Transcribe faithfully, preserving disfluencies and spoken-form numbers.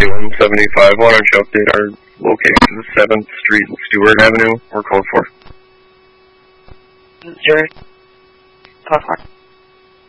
one seventy-five. Why don't you update our location to seventh Street and Stewart Avenue? We're code four. Zero. Code four.